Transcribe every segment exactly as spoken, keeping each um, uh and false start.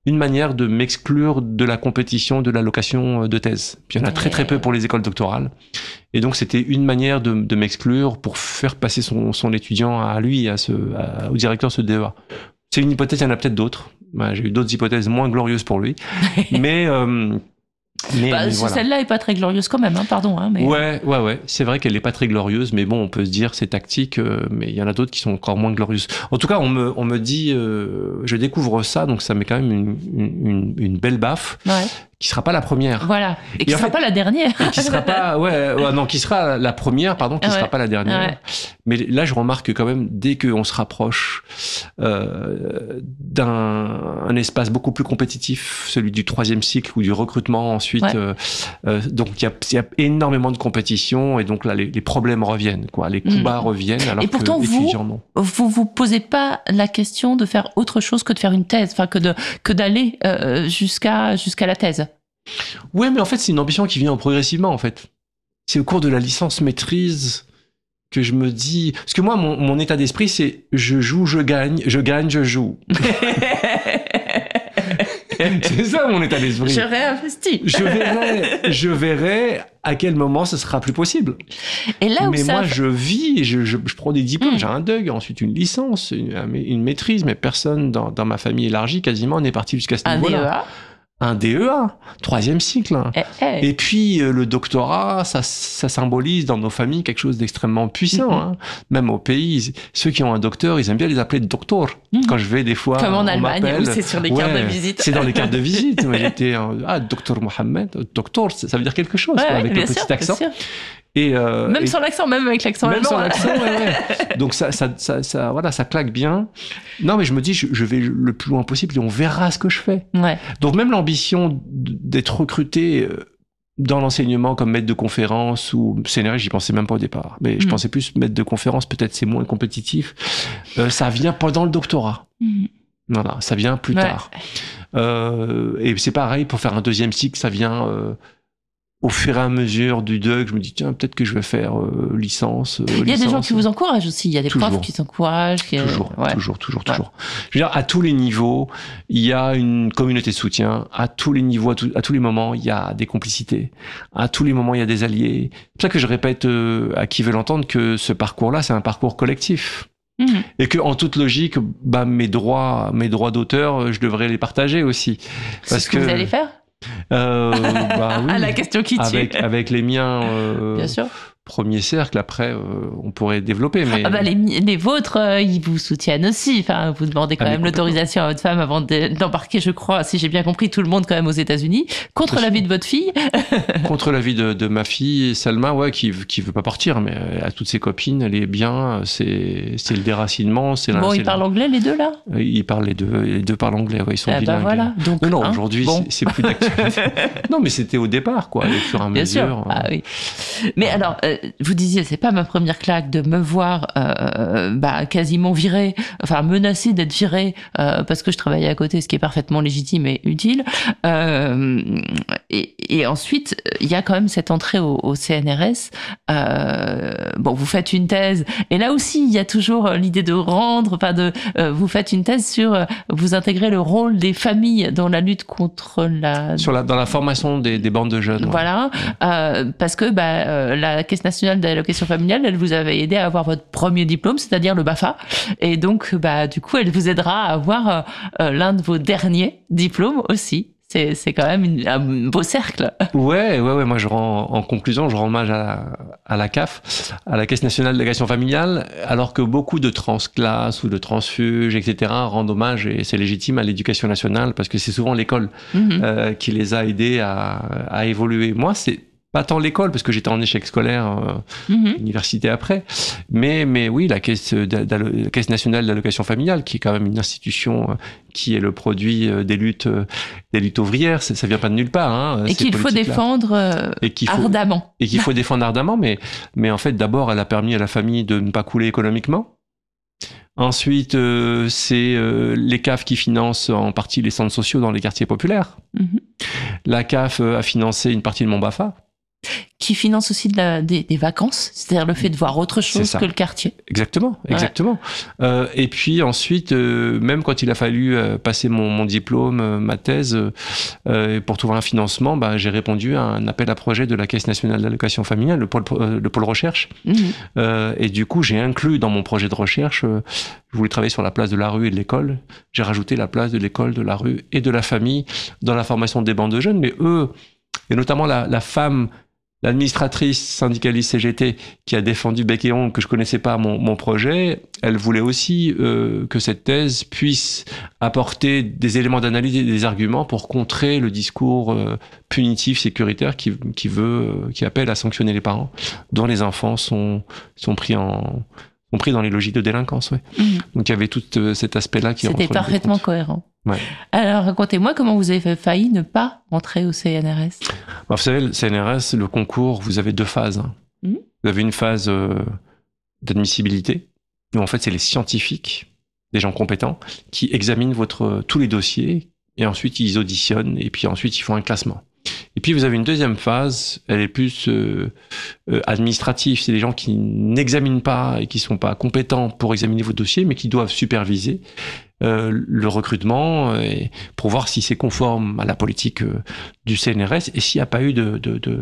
une manière de m'exclure de la compétition de l'allocation de thèse. Puis il y en a très très peu pour les écoles doctorales. Et donc c'était une manière de, de m'exclure pour faire passer son, son étudiant à lui, à ce, à, au directeur de ce D E A. C'est une hypothèse, il y en a peut-être d'autres. Bah, j'ai eu d'autres hypothèses moins glorieuses pour lui. mais... Euh, Mais, bah, mais voilà. Celle-là est pas très glorieuse quand même, hein, pardon. Hein, mais... Ouais, ouais, ouais. C'est vrai qu'elle est pas très glorieuse, mais bon, on peut se dire c'est tactique, euh, mais il y en a d'autres qui sont encore moins glorieuses. En tout cas, on me, on me dit, euh, je découvre ça, donc ça met quand même une, une, une belle baffe. Ouais. Qui sera pas la première. Voilà. Et qui et sera fait, pas la dernière. Et qui sera pas, ouais, ouais, non, qui sera la première, pardon, qui ouais. sera pas la dernière. Ouais. Mais là, je remarque quand même, dès qu'on se rapproche euh, d'un un espace beaucoup plus compétitif, celui du troisième cycle ou du recrutement ensuite, ouais. euh, euh, donc il y a, y a énormément de compétition et donc là, les, les problèmes reviennent, quoi, les coups bas mmh. reviennent. Alors et pourtant, que vous, étudiants, non. vous vous posez pas la question de faire autre chose que de faire une thèse, enfin que de que d'aller euh, jusqu'à jusqu'à la thèse. Ouais, mais en fait, c'est une ambition qui vient progressivement, en fait. C'est au cours de la licence maîtrise que je me dis... Parce que moi, mon, mon état d'esprit, c'est je joue, je gagne, je gagne, je joue. C'est ça, mon état d'esprit. Je réinvestis. Je verrai, je verrai à quel moment ce sera plus possible. Et là où mais ça moi, fait... je vis, je, je, je prends des diplômes, mmh. j'ai un D E U, ensuite une licence, une, une maîtrise, mais personne dans, dans ma famille élargie, quasiment, n'est parti jusqu'à ce un niveau-là. D E A. Un D E A, troisième cycle. Eh, eh. Et puis, euh, le doctorat, ça, ça symbolise dans nos familles quelque chose d'extrêmement puissant. Mm-hmm. Hein. Même au pays, ceux qui ont un docteur, ils aiment bien les appeler docteur. Mm-hmm. Quand je vais des fois... Comme en Allemagne, où c'est sur les ouais, cartes de visite. C'est dans les cartes de visite. Moi, j'étais, ah, docteur Mohamed, docteur, ça veut dire quelque chose, ouais, quoi, avec le sûr, petit accent. Et euh, même et sans l'accent, même avec l'accent même allemand. sans l'accent, ouais, ouais. Donc ça, ça, ça, ça, voilà, ça claque bien. Non, mais je me dis, je, je vais le plus loin possible et on verra ce que je fais. Ouais. Donc même l'ambition d'être recruté dans l'enseignement comme maître de conférence ou C N R S, j'y pensais même pas au départ. Mais mmh. je pensais plus maître de conférence, peut-être c'est moins compétitif. Euh, ça vient pendant le doctorat. Mmh. Voilà, ça vient plus ouais. tard. Euh, et c'est pareil pour faire un deuxième cycle, ça vient. Euh, Au fur et à mesure du D E U, je me dis, tiens, peut-être que je vais faire euh, licence. Euh, il y a licence. des gens qui vous encouragent aussi. Il y a des toujours. profs qui s'encouragent. Qui... Toujours, ouais. toujours, toujours, ouais. toujours. Je veux dire, à tous les niveaux, il y a une communauté de soutien. À tous les niveaux, à, tout, à tous les moments, il y a des complicités. À tous les moments, il y a des alliés. C'est pour ça que je répète euh, à qui veut l'entendre que ce parcours-là, c'est un parcours collectif. Mmh. Et que, en toute logique, bah, mes droits, mes droits d'auteur, je devrais les partager aussi. C'est parce ce que, que vous allez faire? Euh, bah oui, la question qui tue. Avec, avec les miens, euh, bien sûr. Premier cercle, après, euh, on pourrait développer. Mais... Ah bah les, les vôtres, euh, ils vous soutiennent aussi. Enfin, vous demandez quand ah même l'autorisation à votre femme avant d'embarquer, je crois, si j'ai bien compris, tout le monde quand même aux États-Unis, contre l'avis de votre fille. Contre l'avis de, de ma fille, Salma, ouais, qui qui veut pas partir, mais à toutes ses copines, elle est bien. C'est c'est le déracinement. C'est bon, ils parlent anglais les deux là. Ils parlent les deux, les deux parlent anglais. Ouais, ils sont ah bilingues. Bah voilà. Donc, non, non, hein, aujourd'hui, bon. c'est plus d'actualité. Non, mais c'était au départ, quoi, au fur et à bien mesure. Sûr. Ah oui. Mais ah. alors. Euh, vous disiez, c'est pas ma première claque de me voir euh, bah, quasiment virée, enfin menacée d'être virée euh, parce que je travaillais à côté, ce qui est parfaitement légitime et utile. Euh, et, et ensuite, il y a quand même cette entrée au, au C N R S. Euh, bon, vous faites une thèse, et là aussi, il y a toujours l'idée de rendre, enfin de, euh, vous faites une thèse sur, euh, vous intégrez le rôle des familles dans la lutte contre la... Sur la dans la formation des, des bandes de jeunes. Voilà, ouais. euh, parce que bah, euh, la Caisse nationale d'allocation familiale, elle vous avait aidé à avoir votre premier diplôme, c'est-à-dire le BAFA. Et donc, bah, du coup, elle vous aidera à avoir euh, l'un de vos derniers diplômes aussi. C'est, c'est quand même une, un beau cercle. Ouais, ouais, ouais. Moi, je rends, en conclusion, je rends hommage à la, à la C A F, à la Caisse nationale d'allocation familiale, alors que beaucoup de transclasses ou de transfuges, et cetera, rendent hommage, et c'est légitime, à l'éducation nationale, parce que c'est souvent l'école mm-hmm. euh, qui les a aidés à, à évoluer. Moi, c'est pas tant l'école, parce que j'étais en échec scolaire, euh, mm-hmm. université après, mais, mais oui, la Caisse, la Caisse nationale d'allocation familiale, qui est quand même une institution euh, qui est le produit euh, des luttes, euh, des luttes ouvrières, ça, ça vient pas de nulle part. Hein, et qu'il faut défendre euh, et qu'il faut, ardemment. Et qu'il faut défendre ardemment, mais, mais en fait, d'abord, elle a permis à la famille de ne pas couler économiquement. Ensuite, euh, c'est euh, les C A F qui financent en partie les centres sociaux dans les quartiers populaires. Mm-hmm. La C A F a financé une partie de mon BAFA. qui finance aussi de la, des, des vacances, c'est-à-dire le fait de voir autre chose que le quartier. Exactement, exactement. Ouais. Euh, et puis ensuite, euh, même quand il a fallu euh, passer mon, mon diplôme, euh, ma thèse, euh, pour trouver un financement, bah, j'ai répondu à un appel à projet de la Caisse nationale d'allocation familiale, le pôle, euh, le pôle recherche. Mmh. Euh, et du coup, j'ai inclus dans mon projet de recherche, euh, je voulais travailler sur la place de la rue et de l'école. J'ai rajouté la place de l'école, de la rue et de la famille dans la formation des bandes de jeunes. Mais eux, et notamment la, la femme, l'administratrice syndicaliste C G T qui a défendu bec et ongle, que je connaissais pas mon, mon projet, elle voulait aussi euh, que cette thèse puisse apporter des éléments d'analyse et des arguments pour contrer le discours euh, punitif, sécuritaire qui, qui veut, euh, qui appelle à sanctionner les parents dont les enfants sont, sont pris en, sont pris dans les logiques de délinquance. Ouais. Mmh. Donc il y avait tout euh, cet aspect-là qui C'était parfaitement cohérent. Ouais. Alors, racontez-moi comment vous avez failli ne pas entrer au C N R S. Bah, vous savez, le C N R S, le concours, vous avez deux phases. Hein. Mmh. Vous avez une phase euh, d'admissibilité, où en fait, c'est les scientifiques, des gens compétents, qui examinent votre, tous les dossiers, et ensuite, ils auditionnent, et puis ensuite, ils font un classement. Et puis, vous avez une deuxième phase, elle est plus euh, euh, administrative. C'est des gens qui n'examinent pas et qui ne sont pas compétents pour examiner vos dossiers, mais qui doivent superviser euh, le recrutement euh, pour voir si c'est conforme à la politique euh, du C N R S et s'il n'y a pas eu de, de, de,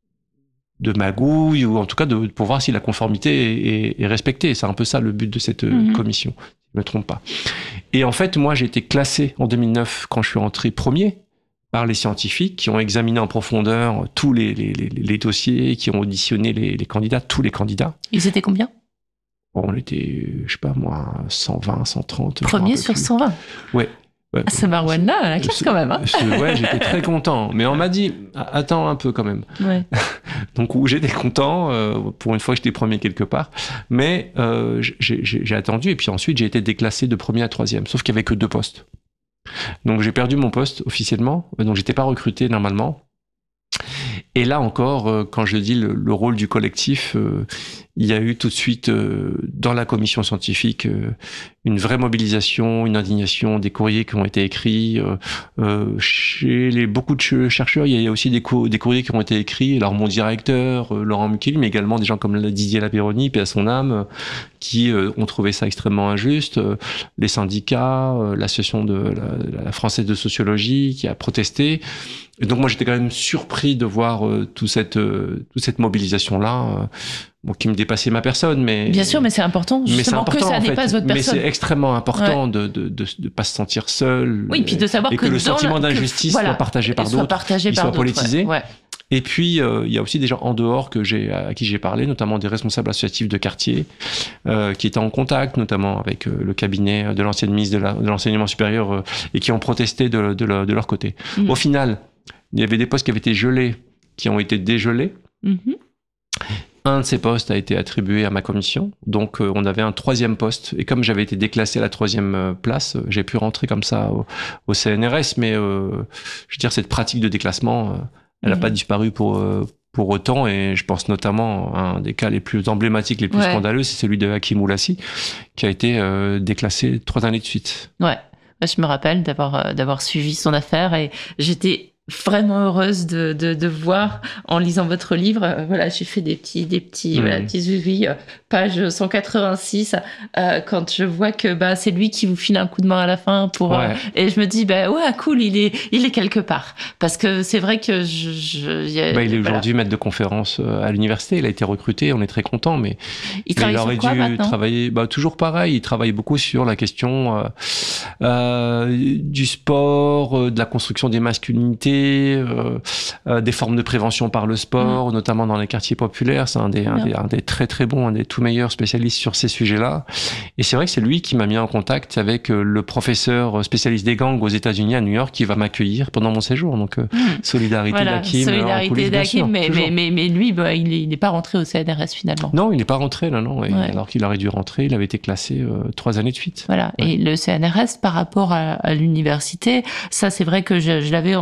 de magouille, ou en tout cas de, pour voir si la conformité est, est respectée. C'est un peu ça le but de cette mmh. commission, si je ne me trompe pas. Et en fait, moi, j'ai été classé en deux mille neuf quand je suis rentré premier par les scientifiques qui ont examiné en profondeur tous les, les, les, les dossiers, qui ont auditionné les, les candidats, tous les candidats. Ils étaient combien ? Bon, on était, je sais pas moi, cent vingt, cent trente. Premier sur cent vingt ? Ouais. ouais. Ah, ce Marouane-là, la classe ce, quand même. Hein. Ce, ouais, j'étais très content. Mais on m'a dit, attends un peu quand même. Ouais. Donc j'étais content, euh, pour une fois que j'étais premier quelque part. Mais euh, j'ai, j'ai, j'ai attendu, et puis ensuite j'ai été déclassé de premier à troisième, sauf qu'il n'y avait que deux postes. Donc j'ai perdu mon poste officiellement, donc j'étais pas recruté normalement. Et là encore, quand je dis le, le rôle du collectif, euh, il y a eu tout de suite euh, dans la commission scientifique euh, une vraie mobilisation, une indignation, des courriers qui ont été écrits. Euh, euh, chez les, beaucoup de chercheurs, il y a aussi des, co- des courriers qui ont été écrits. Alors mon directeur, euh, Laurent Mukil, mais également des gens comme Didier Lapéronie, paix à son âme, euh, qui euh, ont trouvé ça extrêmement injuste. Euh, les syndicats, euh, l'association de la, la française de sociologie qui a protesté. Et donc moi j'étais quand même surpris de voir euh, toute cette euh, toute cette mobilisation là, euh, bon, qui me dépassait ma personne, mais bien sûr, mais c'est important justement mais c'est important, que ça dépasse fait. votre personne. Mais c'est extrêmement important ouais. de de de de pas se sentir seul. Oui, puis de savoir et que, que le sentiment le, d'injustice que, voilà, soit partagé par soit d'autres, partagé il par soit d'autres, politisé. Ouais. Ouais. Et puis, euh, il y a aussi des gens en dehors que j'ai, à qui j'ai parlé, notamment des responsables associatifs de quartier, euh, qui étaient en contact, notamment avec euh, le cabinet de l'ancienne ministre de, la, de l'enseignement supérieur, euh, et qui ont protesté de, de, de, de leur côté. Mmh. Au final, il y avait des postes qui avaient été gelés, qui ont été dégelés. Mmh. Un de ces postes a été attribué à ma commission, donc euh, on avait un troisième poste. Et comme j'avais été déclassé à la troisième euh, place, euh, j'ai pu rentrer comme ça au, au C N R S. Mais euh, je veux dire, cette pratique de déclassement, euh, elle n'a mmh. pas disparu pour euh, pour autant. Et je pense notamment à un des cas les plus emblématiques, les plus ouais. scandaleux, c'est celui de Hakim Oulassi, qui a été euh, déclassé trois années de suite. Ouais, je me rappelle d'avoir d'avoir suivi son affaire et j'étais vraiment heureuse de, de, de voir en lisant votre livre. Euh, voilà, j'ai fait des petits, des petits, mmh. voilà, petits suivis, euh, page cent quatre-vingt-six, euh, quand je vois que bah c'est lui qui vous file un coup de main à la fin pour ouais. euh, et je me dis bah ouais cool, il est, il est quelque part parce que c'est vrai que je, je y a, bah, il est voilà. aujourd'hui maître de conférence à l'université. Il a été recruté, on est très content, mais il, mais il aurait dû maintenant travailler. Bah toujours pareil, il travaille beaucoup sur la question euh, euh, du sport, euh, de la construction des masculinités. Euh, euh, des formes de prévention par le sport, mmh. notamment dans les quartiers populaires. C'est un des, un, des, un des très très bons, un des tout meilleurs spécialistes sur ces sujets-là. Et c'est vrai que c'est lui qui m'a mis en contact avec euh, le professeur spécialiste des gangs aux États-Unis, à New York, qui va m'accueillir pendant mon séjour. Donc, euh, mmh. solidarité voilà, d'Hakim. Solidarité coulisses, d'Hakim, mais, mais, mais, mais lui, bah, il n'est pas rentré au C N R S finalement. Non, il n'est pas rentré, là, non. Et ouais. Alors qu'il aurait dû rentrer, il avait été classé euh, trois années de suite. Voilà. Ouais. Et le C N R S, par rapport à, à l'université, ça, c'est vrai que je, je l'avais en tête, mais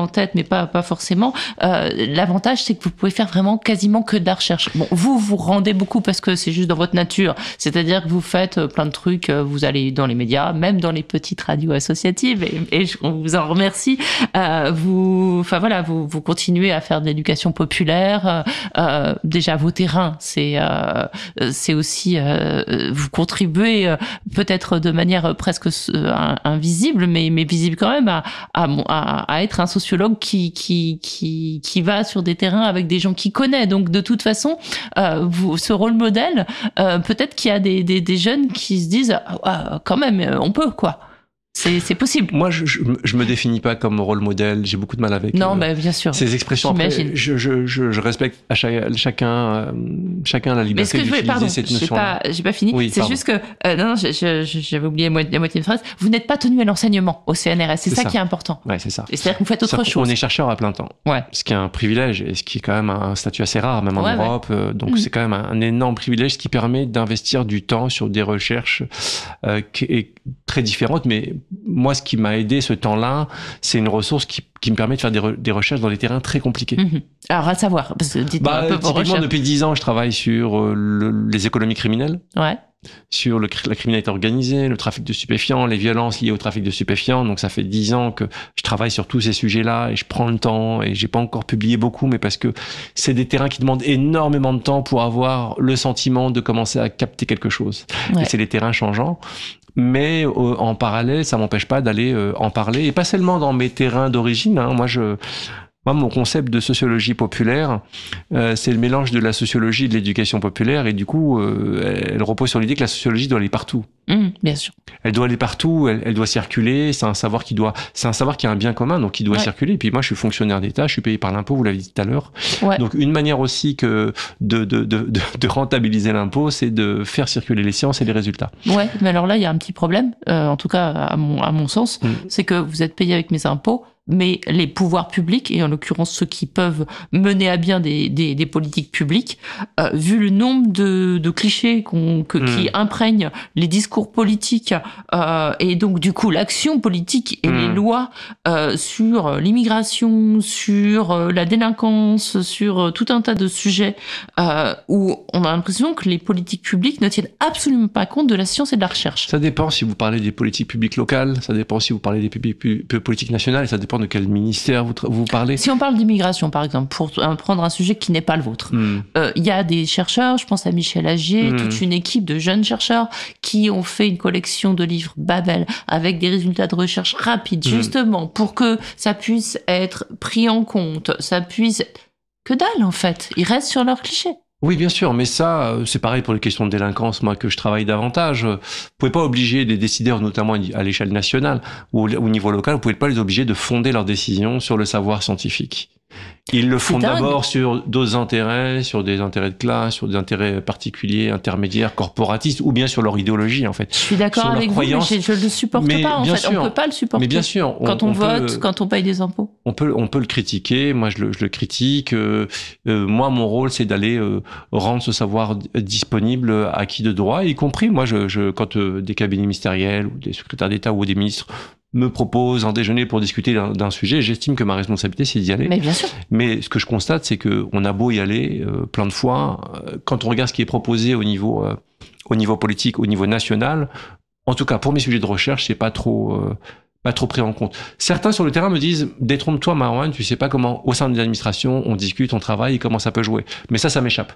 mais pas pas forcément. Euh, l'avantage, c'est que vous pouvez faire vraiment quasiment que de la recherche. Bon, vous vous rendez beaucoup parce que c'est juste dans votre nature, c'est-à-dire que vous faites plein de trucs, vous allez dans les médias, même dans les petites radios associatives, et, et on vous en remercie. Euh, vous, enfin voilà, vous vous continuez à faire de l'éducation populaire. Euh, déjà vos terrains, c'est euh, c'est aussi euh, vous contribuez euh, peut-être de manière presque euh, invisible, mais mais visible quand même à à, à, à être un sociologue qui qui qui qui va sur des terrains avec des gens qui connaît. Donc de toute façon, euh, vous, ce rôle modèle, euh, peut-être qu'il y a des, des des jeunes qui se disent ah, quand même on peut quoi. C'est, c'est possible. Moi, je, je, je me définis pas comme rôle modèle. J'ai beaucoup de mal avec non, euh, bah, bien sûr. ces expressions. Après, je, je, je, je respecte à chaque, chacun, euh, chacun la liberté d'utiliser je, pardon, cette j'ai notion-là. Pas, j'ai pas fini. Oui, c'est pardon. juste que euh, non, non, je, je, j'avais oublié la moitié de phrase. Vous n'êtes pas tenu à l'enseignement au C N R S. C'est, c'est ça, ça qui est important. Ouais, c'est ça. Et c'est-à-dire que vous faites autre c'est-à-dire chose. On est chercheur à plein temps. Ouais. Ce qui est un privilège et ce qui est quand même un statut assez rare, même en ouais, Europe. Ouais. Euh, donc mmh. c'est quand même un, un énorme privilège, ce qui permet d'investir du temps sur des recherches euh, qui est très différentes. Mais moi, ce qui m'a aidé ce temps-là, c'est une ressource qui, qui me permet de faire des, re, des recherches dans des terrains très compliqués. Mmh. Alors, à savoir, parce que dites-moi bah, un peu vos typiquement, recherches. depuis dix ans, je travaille sur euh, le, les économies criminelles. Ouais. Sur le, la criminalité organisée, le trafic de stupéfiants, les violences liées au trafic de stupéfiants. Donc ça fait dix ans que je travaille sur tous ces sujets-là et je prends le temps et j'ai pas encore publié beaucoup, mais parce que c'est des terrains qui demandent énormément de temps pour avoir le sentiment de commencer à capter quelque chose. Ouais. Et c'est des terrains changeants. Mais euh, en parallèle, ça m'empêche pas d'aller euh, en parler, et pas seulement dans mes terrains d'origine. Hein. Moi, je, moi, mon concept de sociologie populaire, euh, c'est le mélange de la sociologie et de l'éducation populaire, et du coup, euh, elle repose sur l'idée que la sociologie doit aller partout. Mmh, bien sûr. Elle doit aller partout, elle, elle doit circuler. C'est un savoir qui doit, c'est un savoir qui a un bien commun, donc qui doit ouais. circuler. Et puis moi, je suis fonctionnaire d'État, je suis payé par l'impôt, vous l'avez dit tout à l'heure. Ouais. Donc une manière aussi que de de de de, de rentabiliser l'impôt, c'est de faire circuler les sciences et les résultats. Ouais, mais alors là, il y a un petit problème, euh, en tout cas à mon à mon sens, mmh. c'est que vous êtes payé avec mes impôts. Mais les pouvoirs publics, et en l'occurrence ceux qui peuvent mener à bien des, des, des politiques publiques, euh, vu le nombre de, de clichés qu'on, que, mmh. qui imprègnent les discours politiques, euh, et donc du coup l'action politique et mmh. les lois euh, sur l'immigration, sur euh, la délinquance, sur euh, tout un tas de sujets euh, où on a l'impression que les politiques publiques ne tiennent absolument pas compte de la science et de la recherche. Ça dépend si vous parlez des politiques publiques locales, ça dépend si vous parlez des pu- pu- pu- politiques nationales, et ça dépend de quel ministère vous, tra- vous parlez. Si on parle d'immigration, par exemple, pour prendre un sujet qui n'est pas le vôtre, il mm. euh, y a des chercheurs, je pense à Michel Agier, mm. toute une équipe de jeunes chercheurs qui ont fait une collection de livres Babel avec des résultats de recherche rapides, mm. justement, pour que ça puisse être pris en compte, ça puisse... Que dalle, en fait. Ils restent sur leurs clichés. Oui, bien sûr, mais ça, c'est pareil pour les questions de délinquance, moi, que je travaille davantage. Vous pouvez pas obliger des décideurs, notamment à l'échelle nationale ou au niveau local, vous pouvez pas les obliger de fonder leurs décisions sur le savoir scientifique. Ils le font d'abord sur d'autres intérêts, sur des intérêts de classe, sur des intérêts particuliers, intermédiaires, corporatistes, ou bien sur leur idéologie, en fait. Je suis d'accord avec vous, mais je, je le supporte mais pas, en fait. Sûr, on peut pas le supporter. Mais bien sûr. On, quand on, on vote, peut, quand on paye des impôts. On peut, on peut le critiquer. Moi, je le, je le critique. Euh, euh, moi, mon rôle, c'est d'aller euh, rendre ce savoir disponible à qui de droit, y compris, moi, je, je, quand euh, des cabinets ministériels, ou des secrétaires d'État, ou des ministres me propose un déjeuner pour discuter d'un, d'un sujet, j'estime que ma responsabilité, c'est d'y aller. Mais bien sûr. Mais ce que je constate, c'est que on a beau y aller euh, plein de fois, euh, quand on regarde ce qui est proposé au niveau, euh, au niveau politique, au niveau national, en tout cas pour mes sujets de recherche, c'est pas trop, euh, pas trop pris en compte. Certains sur le terrain me disent, détrompe-toi, Marwan, tu sais pas comment, au sein de l'administration, on discute, on travaille, et comment ça peut jouer. Mais ça, ça m'échappe.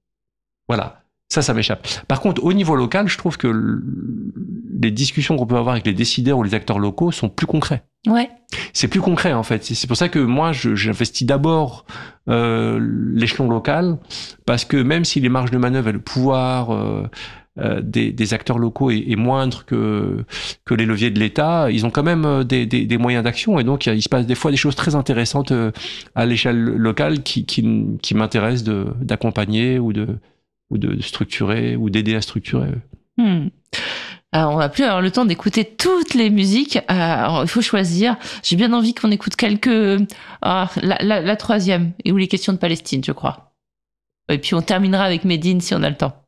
Voilà. Ça, ça m'échappe. Par contre, au niveau local, je trouve que les discussions qu'on peut avoir avec les décideurs ou les acteurs locaux sont plus concrets. Ouais. C'est plus concret, en fait. C'est pour ça que moi, je, j'investis d'abord euh, l'échelon local, parce que même si les marges de manœuvre et le pouvoir euh, euh, des, des acteurs locaux est, est moindre que, que les leviers de l'État, ils ont quand même des, des, des moyens d'action, et donc il se passe des fois des choses très intéressantes à l'échelle locale qui, qui, qui m'intéressent de, d'accompagner ou de ou de structurer, ou d'aider à structurer. Hmm. Alors, on va plus avoir le temps d'écouter toutes les musiques. Alors, il faut choisir. J'ai bien envie qu'on écoute quelques... Ah, la, la, la troisième, et où les questions de Palestine, je crois. Et puis, on terminera avec Médine, si on a le temps.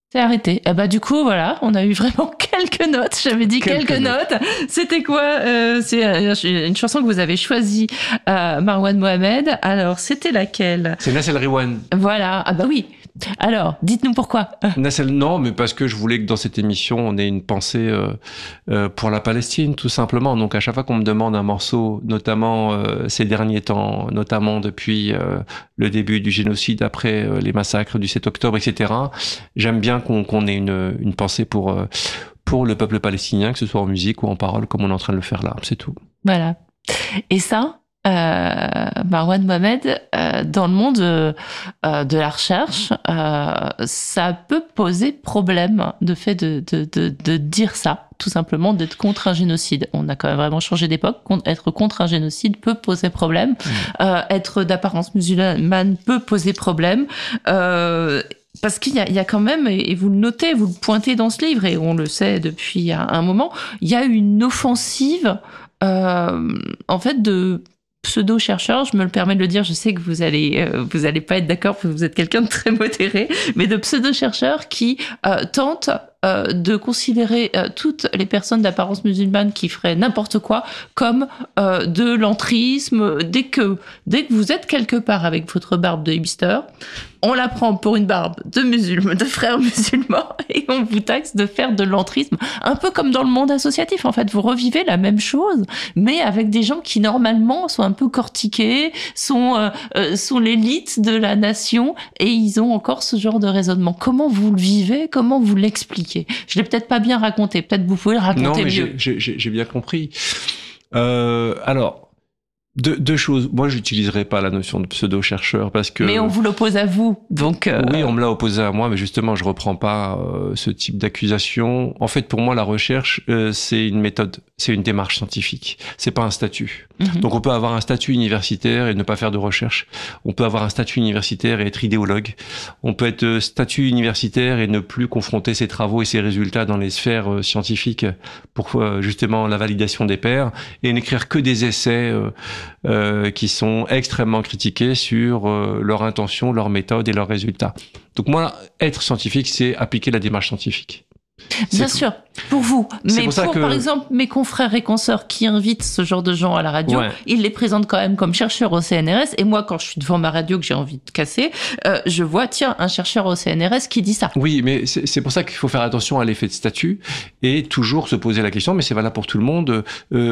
C'est arrêté. Ah bah du coup voilà, on a eu vraiment quelques notes. J'avais dit quelques, quelques notes. notes. C'était quoi euh, C'est une chanson que vous avez choisie, euh, Marwan Mohamed. Alors c'était laquelle? C'est Nassel Riwan. Voilà. Ah bah oui. Alors, dites-nous pourquoi. Nassel, non, mais parce que je voulais que dans cette émission, on ait une pensée euh, euh, pour la Palestine, tout simplement. Donc, à chaque fois qu'on me demande un morceau, notamment euh, ces derniers temps, notamment depuis euh, le début du génocide, après euh, les massacres du sept octobre, et cetera, j'aime bien qu'on qu'on ait une, une pensée pour, euh, pour le peuple palestinien, que ce soit en musique ou en parole, comme on est en train de le faire là. C'est tout. Voilà. Et ça Euh, Marwan Mohamed, euh, dans le monde euh, de la recherche, euh, ça peut poser problème, de fait de, de, de, de dire ça, tout simplement, d'être contre un génocide. On a quand même vraiment changé d'époque. Être contre un génocide peut poser problème. Mmh. Euh, être d'apparence musulmane peut poser problème. Euh, Parce qu'il y a, il y a quand même, et vous le notez, vous le pointez dans ce livre, et on le sait depuis un moment, il y a une offensive, euh, en fait, de pseudo-chercheurs, je me le permets de le dire, je sais que vous allez, euh, vous allez pas être d'accord, parce que vous êtes quelqu'un de très modéré, mais de pseudo-chercheurs qui euh, tentent euh, de considérer euh, toutes les personnes d'apparence musulmane qui feraient n'importe quoi comme euh, de l'entrisme. Dès que, dès que vous êtes quelque part avec votre barbe de hipster, on la prend pour une barbe de musulmans, de frères musulmans, et on vous taxe de faire de l'entrisme. Un peu comme dans le monde associatif, en fait. Vous revivez la même chose, mais avec des gens qui, normalement, sont un peu cortiqués, sont, euh, euh, sont l'élite de la nation, et ils ont encore ce genre de raisonnement. Comment vous le vivez? Comment vous l'expliquez? Je l'ai peut-être pas bien raconté. Peut-être vous pouvez le raconter non, mais mieux. J'ai, j'ai, j'ai bien compris. Euh, alors... Deux, deux choses. Moi, j'utiliserai pas la notion de pseudo-chercheur parce que... Mais on vous l'oppose à vous, donc... Euh... Oui, on me l'a opposé à moi, mais justement, je reprends pas euh, ce type d'accusation. En fait, pour moi, la recherche, euh, c'est une méthode, c'est une démarche scientifique. C'est pas un statut. Mm-hmm. Donc, on peut avoir un statut universitaire et ne pas faire de recherche. On peut avoir un statut universitaire et être idéologue. On peut être statut universitaire et ne plus confronter ses travaux et ses résultats dans les sphères euh, scientifiques pour euh, justement la validation des pairs et n'écrire que des essais euh, Euh, qui sont extrêmement critiqués sur euh, leur intention, leur méthode et leurs résultats. Donc moi, être scientifique, c'est appliquer la démarche scientifique. Bien tout. Sûr, pour vous. Mais pour, pour que... par exemple, mes confrères et consoeurs qui invitent ce genre de gens à la radio, ouais. Ils les présentent quand même comme chercheurs au C N R S. Et moi, quand je suis devant ma radio que j'ai envie de casser, euh, je vois, tiens, un chercheur au C N R S qui dit ça. Oui, mais c'est, c'est pour ça qu'il faut faire attention à l'effet de statut et toujours se poser la question, mais c'est valable pour tout le monde,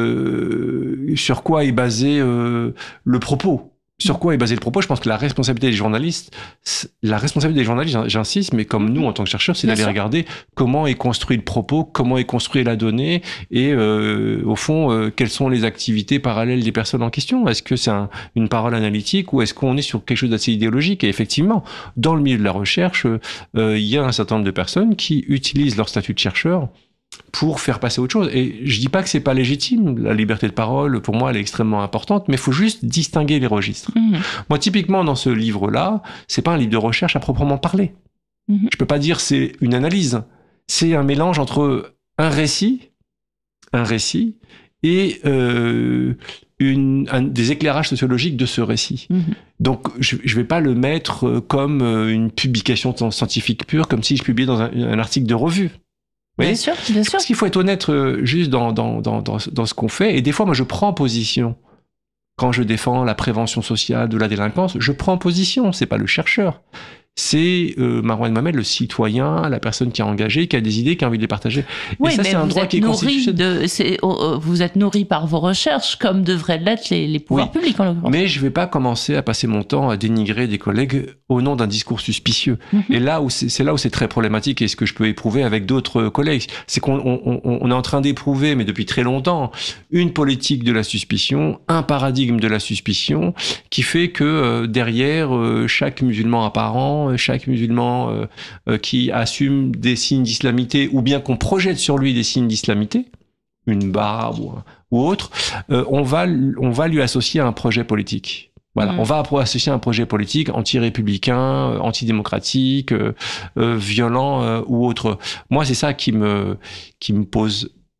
euh, sur quoi est basé euh, le propos? Sur quoi est basé le propos? Je pense que la responsabilité des journalistes, la responsabilité des journalistes, j'insiste, mais comme nous en tant que chercheurs, c'est Bien d'aller sûr. regarder comment est construit le propos, comment est construit la donnée, et euh, au fond, euh, quelles sont les activités parallèles des personnes en question. Est-ce que c'est un, une parole analytique ou est-ce qu'on est sur quelque chose d'assez idéologique? Et effectivement, dans le milieu de la recherche, euh, il y a un certain nombre de personnes qui utilisent leur statut de chercheur pour faire passer autre chose. Et je dis pas que c'est pas légitime, la liberté de parole, pour moi, elle est extrêmement importante, mais il faut juste distinguer les registres. Mmh. Moi, typiquement, dans ce livre-là, c'est pas un livre de recherche à proprement parler. Mmh. Je peux pas dire c'est une analyse. C'est un mélange entre un récit, un récit, et euh, une, un, des éclairages sociologiques de ce récit. Mmh. Donc, je, je vais pas le mettre comme une publication scientifique pure, comme si je publiais dans un, un article de revue. Oui, bien sûr, bien sûr. Parce qu'il faut être honnête euh, juste dans, dans, dans, dans, dans ce qu'on fait. Et des fois, moi, je prends position. Quand je défends la prévention sociale de la délinquance, je prends position. C'est pas le chercheur. C'est euh, Marwan Mohamed, le citoyen, la personne qui est engagée, qui a des idées, qui a envie de les partager. Oui, et ça, mais c'est un vous droit êtes qui est nourri de, c'est, oh, vous êtes nourri par vos recherches, comme devraient l'être les, les pouvoirs oui, publics, en l'occurrence. Mais je vais pas commencer à passer mon temps à dénigrer des collègues au nom d'un discours suspicieux. Mm-hmm. Et là où c'est, c'est là où c'est très problématique, et ce que je peux éprouver avec d'autres collègues, c'est qu'on on, on, on est en train d'éprouver, mais depuis très longtemps, une politique de la suspicion, un paradigme de la suspicion, qui fait que euh, derrière euh, chaque musulman apparent, chaque musulman Euh, euh, qui assume des signes d'islamité ou bien qu'on projette sur lui des signes d'islamité, une barbe ou, ou autre, euh, on va on va lui associer un projet politique. Voilà, mmh. on va associer un projet politique anti-républicain, euh, antidémocratique, euh, euh, violent euh, ou autre. Moi, c'est ça qui me qui me pose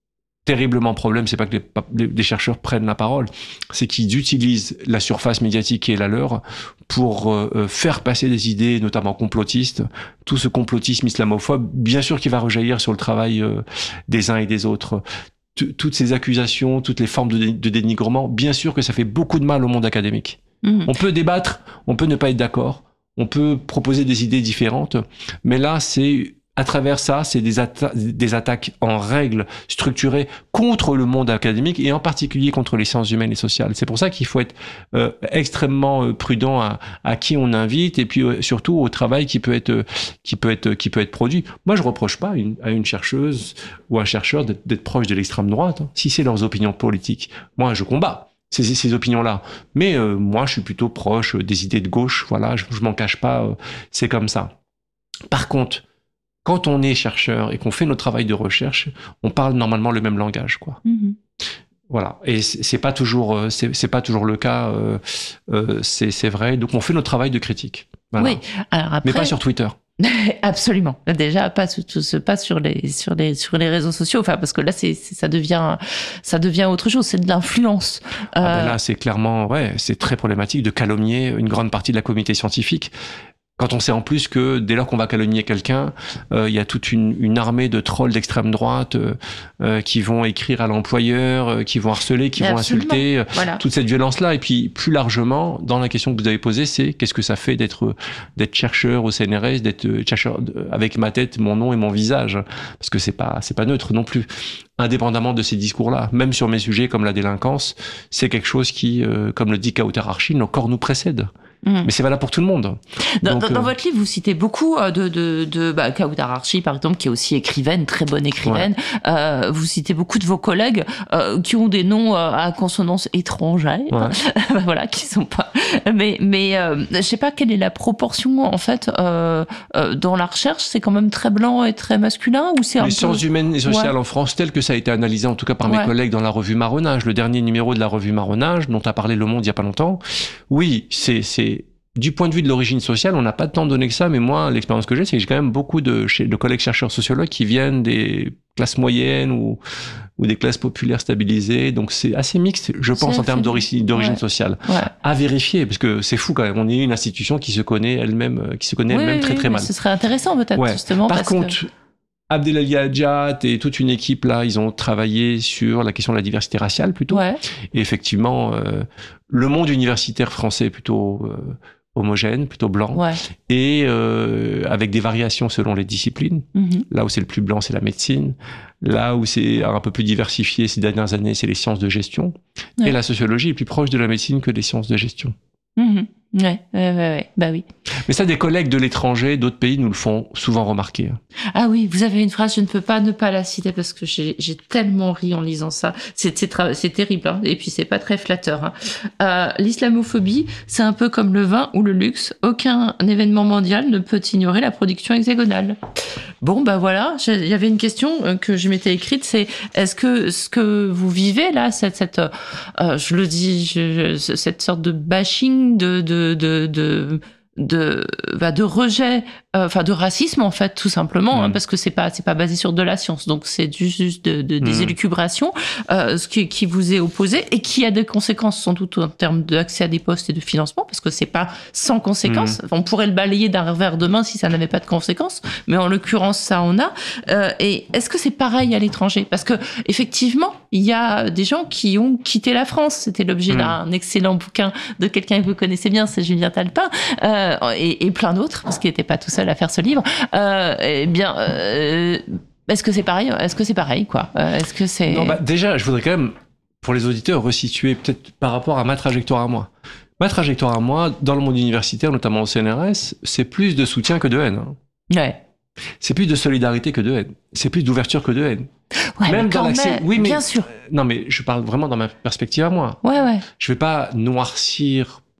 terriblement problème, c'est pas que les, les chercheurs prennent la parole, c'est qu'ils utilisent la surface médiatique qui est la leur pour euh, faire passer des idées, notamment complotistes. Tout ce complotisme islamophobe, bien sûr qu'il va rejaillir sur le travail euh, des uns et des autres. T- toutes ces accusations, toutes les formes de, dé- de dénigrement, bien sûr que ça fait beaucoup de mal au monde académique. Mmh. On peut débattre, on peut ne pas être d'accord, on peut proposer des idées différentes, mais là, c'est... À travers ça, c'est des, atta- des attaques en règle structurées contre le monde académique et en particulier contre les sciences humaines et sociales. C'est pour ça qu'il faut être euh, extrêmement prudent à, à qui on invite et puis euh, surtout au travail qui peut être qui peut être qui peut être produit. Moi, je reproche pas une, à une chercheuse ou un chercheur d'être, d'être proche de l'extrême droite, hein, si c'est leurs opinions politiques. Moi, je combats ces, ces opinions-là, mais euh, moi, je suis plutôt proche des idées de gauche. Voilà, je, je m'en cache pas, euh, c'est comme ça. Par contre, quand on est chercheur et qu'on fait notre travail de recherche, on parle normalement le même langage, quoi. Mmh. Voilà. Et c'est, c'est pas toujours, c'est, c'est pas toujours le cas. Euh, euh, c'est, c'est vrai. Donc on fait notre travail de critique. Voilà. Oui. Alors après... Mais pas sur Twitter. Absolument. Déjà, pas, pas sur les, sur les, sur les réseaux sociaux. Enfin, parce que là, c'est, c'est, ça devient, ça devient autre chose. C'est de l'influence. Ah ben là, c'est clairement, ouais, c'est très problématique de calomnier une grande partie de la communauté scientifique. Quand on sait en plus que dès lors qu'on va calomnier quelqu'un, euh, il y a toute une, une armée de trolls d'extrême droite euh, euh, qui vont écrire à l'employeur, euh, qui vont harceler, qui Mais vont absolument. insulter, euh, voilà. toute cette violence-là. Et puis plus largement, dans la question que vous avez posée, c'est qu'est-ce que ça fait d'être d'être chercheur au C N R S, d'être chercheur avec ma tête, mon nom et mon visage, parce que c'est pas c'est pas neutre non plus. Indépendamment de ces discours-là, même sur mes sujets comme la délinquance, c'est quelque chose qui, euh, comme le dit Kautar Archin, encore nous précède. Mmh. Mais c'est valable pour tout le monde. Dans, Donc, dans, dans euh... votre livre, vous citez beaucoup de, de, de bah, Kautar Archin, par exemple, qui est aussi écrivaine, très bonne écrivaine. Ouais. Euh, vous citez beaucoup de vos collègues euh, qui ont des noms euh, à consonance étrangère, ouais. voilà, qui sont pas. Mais, mais euh, je sais pas quelle est la proportion en fait euh, euh, dans la recherche. C'est quand même très blanc et très masculin, ou c'est un les peu... sciences humaines et sociales ouais. en France, tel que ça a été analysé en tout cas par ouais. mes collègues dans la revue Marronnage, le dernier numéro de la revue Marronnage, dont a parlé Le Monde il y a pas longtemps. Oui, c'est c'est du point de vue de l'origine sociale, on n'a pas tant donné que ça, mais moi, l'expérience que j'ai, c'est que j'ai quand même beaucoup de, de collègues chercheurs sociologues qui viennent des classes moyennes ou, ou des classes populaires stabilisées. Donc c'est assez mixte, je pense, c'est en termes d'origine, d'origine ouais. sociale. Ouais. À vérifier, parce que c'est fou quand même. On est une institution qui se connaît elle-même, qui se connaît oui, elle-même oui, très très oui, mal. Ce serait intéressant peut-être ouais. justement. Par parce contre. Que... Abdelali Hadjat et toute une équipe là, ils ont travaillé sur la question de la diversité raciale plutôt. Ouais. Et effectivement, euh, le monde universitaire français est plutôt euh, homogène, plutôt blanc, ouais. et euh, avec des variations selon les disciplines. Mm-hmm. Là où c'est le plus blanc, c'est la médecine. Là où c'est un peu plus diversifié ces dernières années, c'est les sciences de gestion. Ouais. Et la sociologie est plus proche de la médecine que des sciences de gestion. Mm-hmm. Ouais, ouais, ouais, ouais, bah oui. Mais ça, des collègues de l'étranger, d'autres pays nous le font souvent remarquer. Ah oui, vous avez une phrase, je ne peux pas ne pas la citer parce que j'ai, j'ai tellement ri en lisant ça. C'est, c'est, tra- c'est terrible, hein, et puis c'est pas très flatteur. Hein. Euh, l'islamophobie, c'est un peu comme le vin ou le luxe. Aucun événement mondial ne peut ignorer la production hexagonale. Bon, bah voilà, il y avait une question que je m'étais écrite, c'est est-ce que ce que vous vivez là, cette, cette euh, je le dis, je, je, cette sorte de bashing, de, de, de, de de bah de rejet enfin euh, de racisme en fait tout simplement mmh. hein, parce que c'est pas c'est pas basé sur de la science, donc c'est juste de, de, des mmh. élucubrations euh, ce qui, qui vous est opposé et qui a des conséquences sans doute en termes d'accès à des postes et de financement, parce que c'est pas sans conséquences. Mmh. On pourrait le balayer d'un revers de main si ça n'avait pas de conséquences, mais en l'occurrence ça en a. Euh, et est-ce que c'est pareil à l'étranger? Parce que effectivement il y a des gens qui ont quitté la France. C'était l'objet mmh. d'un excellent bouquin de quelqu'un que vous connaissez bien, c'est Julien Talpin. Euh, Et, et plein d'autres, parce qu'il n'était pas tout seul à faire ce livre. Euh, eh bien, euh, est-ce que c'est pareil Est-ce que c'est pareil, quoi euh, Est-ce que c'est Non, bah déjà, je voudrais quand même, pour les auditeurs, resituer peut-être par rapport à ma trajectoire à moi. Ma trajectoire à moi, dans le monde universitaire, notamment au C N R S, c'est plus de soutien que de haine. Hein. Ouais. C'est plus de solidarité que de haine. C'est plus d'ouverture que de haine. Ouais, même dans l'accès. Même, oui, mais bien sûr. Non, mais je parle vraiment dans ma perspective à moi. Ouais, ouais. Je vais pas noircir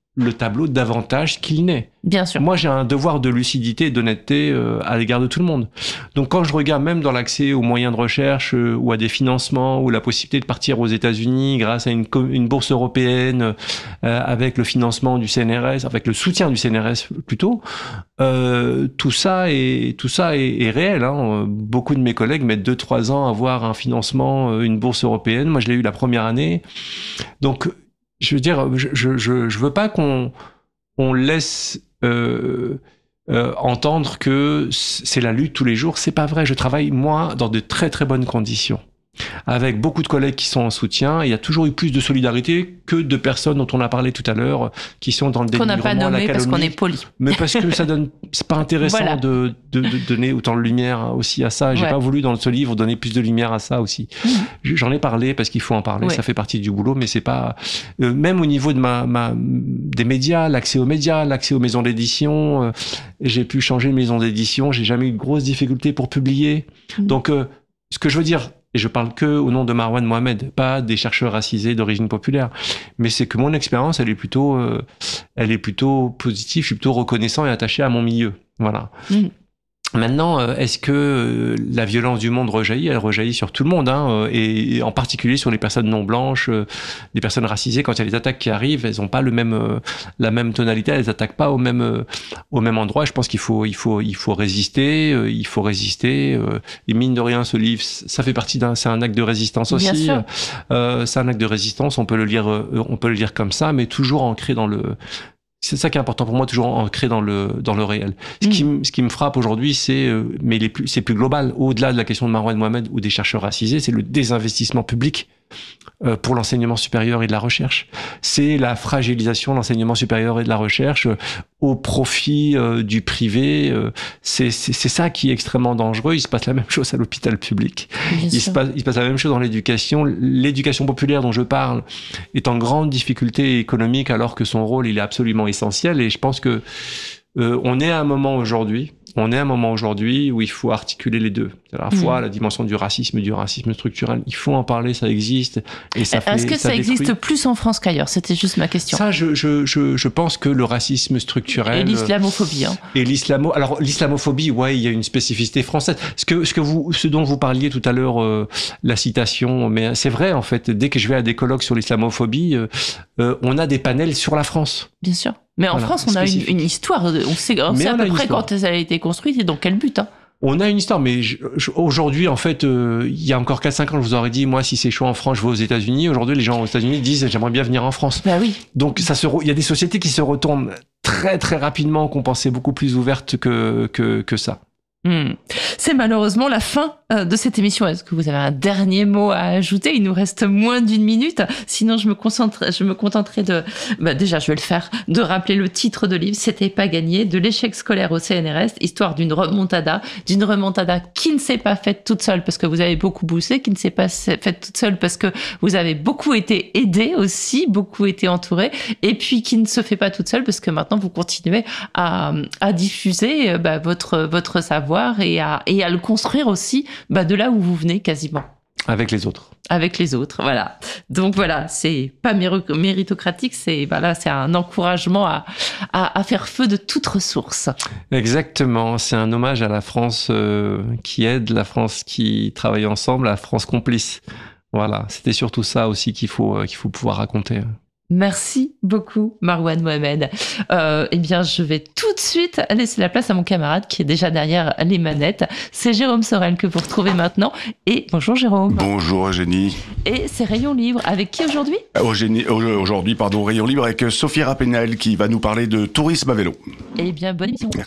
le tableau davantage qu'il n'est. Bien sûr. Moi, j'ai un devoir de lucidité et d'honnêteté euh, à l'égard de tout le monde. Donc, quand je regarde même dans l'accès aux moyens de recherche euh, ou à des financements ou la possibilité de partir aux États-Unis grâce à une, une bourse européenne euh, avec le financement du C N R S, avec le soutien du C N R S plutôt, euh, tout ça est tout ça est, est réel. Hein. Beaucoup de mes collègues mettent deux trois ans à avoir un financement, une bourse européenne. Moi, je l'ai eu la première année. Donc, je veux dire, je je je, je veux pas qu'on on laisse euh, euh, entendre que c'est la lutte tous les jours. C'est pas vrai. Je travaille moi dans de très très bonnes conditions, avec beaucoup de collègues qui sont en soutien. Il y a toujours eu plus de solidarité que de personnes dont on a parlé tout à l'heure, qui sont dans le dénigrement, qu'on n'a pas nommé parce qu'on est poli. Mais parce que ça donne, c'est pas intéressant voilà. de, de, de donner autant de lumière aussi à ça. J'ai ouais. pas voulu dans ce livre donner plus de lumière à ça aussi. Mmh. J'en ai parlé parce qu'il faut en parler. Ouais. Ça fait partie du boulot, mais c'est pas euh, même au niveau de ma, ma des médias, l'accès aux médias, l'accès aux maisons d'édition. Euh, j'ai pu changer de maison d'édition. J'ai jamais eu de grosses difficultés pour publier. Mmh. Donc, euh, ce que je veux dire. Et je parle que au nom de Marwan Mohamed, pas des chercheurs racisés d'origine populaire. Mais c'est que mon expérience, elle est plutôt, euh, elle est plutôt positive. Je suis plutôt reconnaissant et attaché à mon milieu. Voilà. Mmh. Maintenant, est-ce que la violence du monde rejaillit ? Elle rejaillit sur tout le monde, hein, et en particulier sur les personnes non blanches, les personnes racisées. Quand il y a les attaques qui arrivent, elles n'ont pas le même, la même tonalité, elles n'attaquent pas au même, au même endroit. Je pense qu'il faut, il faut, il faut résister, il faut résister. Et mine de rien, ce livre, ça fait partie d'un, c'est un acte de résistance aussi. Bien sûr. Euh, c'est un acte de résistance. On peut le lire, on peut le lire comme ça, mais toujours ancré dans le. C'est ça qui est important pour moi, toujours ancré dans le dans le réel. Ce mmh. qui ce qui me frappe aujourd'hui, c'est euh, mais les plus c'est plus global, au-delà de la question de Marwan Mohamed ou des chercheurs racisés, c'est le désinvestissement public euh, pour l'enseignement supérieur et de la recherche. C'est la fragilisation de l'enseignement supérieur et de la recherche euh, au profit euh, du privé. Euh, c'est, c'est c'est ça qui est extrêmement dangereux. Il se passe la même chose à l'hôpital public. Bien il sûr. se passe il se passe la même chose dans l'éducation. L'éducation populaire dont je parle est en grande difficulté économique alors que son rôle il est absolument essentiel. Et je pense que euh, on est à un moment aujourd'hui. On est à un moment aujourd'hui où il faut articuler les deux. À la fois mmh. la dimension du racisme, du racisme structurel. Il faut en parler, ça existe. Et ça Est-ce fait, que ça, ça existe plus en France qu'ailleurs ? C'était juste ma question. Ça, je, je, je, je pense que le racisme structurel... Et l'islamophobie. Hein. Et l'islamo... Alors, l'islamophobie, ouais, il y a une spécificité française. Ce, que, ce, que vous, ce dont vous parliez tout à l'heure, euh, la citation, mais c'est vrai, en fait, dès que je vais à des colloques sur l'islamophobie, euh, euh, on a des panels sur la France. Bien sûr. Mais en voilà, France, on spécifique. a une, une histoire. On sait, on sait à peu près quand elle a été construite et dans quel but. Hein. On a une histoire, mais je, je, aujourd'hui, en fait, euh, il y a encore quatre cinq ans, je vous aurais dit, moi, si c'est chaud en France, je vais aux États-Unis. Aujourd'hui, les gens aux États-Unis disent, j'aimerais bien venir en France. Bah oui. Donc, ça se, il y a des sociétés qui se retournent très, très rapidement, qu'on pensait beaucoup plus ouvertes que, que, que ça. Mmh. C'est malheureusement la fin euh, de cette émission. Est-ce que vous avez un dernier mot à ajouter ? Il nous reste moins d'une minute. Sinon, je me concentre, je me contenterai de, bah déjà, je vais le faire, de rappeler le titre de livre. C'était pas gagné, de l'échec scolaire au C N R S, histoire d'une remontada, d'une remontada qui ne s'est pas faite toute seule parce que vous avez beaucoup bossé, qui ne s'est pas faite toute seule parce que vous avez beaucoup été aidé aussi, beaucoup été entouré, et puis qui ne se fait pas toute seule parce que maintenant vous continuez à, à diffuser bah, votre votre savoir. Et à, et à le construire aussi bah, de là où vous venez quasiment. Avec les autres. Avec les autres, voilà. Donc voilà, c'est pas méritocratique, c'est, voilà, c'est un encouragement à, à, à faire feu de toute ressource. Exactement, c'est un hommage à la France euh, qui aide, la France qui travaille ensemble, la France complice. Voilà, c'était surtout ça aussi qu'il faut, euh, qu'il faut pouvoir raconter. Merci beaucoup, Marwan Mohamed. Euh, eh bien, je vais tout de suite laisser la place à mon camarade qui est déjà derrière les manettes. C'est Jérôme Sorel que vous retrouvez maintenant. Et bonjour Jérôme. Bonjour Eugénie. Et c'est Rayon Libre. Avec qui aujourd'hui ? Eugénie, Aujourd'hui, pardon, Rayon Libre avec Sophie Rapénel qui va nous parler de tourisme à vélo. Eh bien, bonne émission. Merci.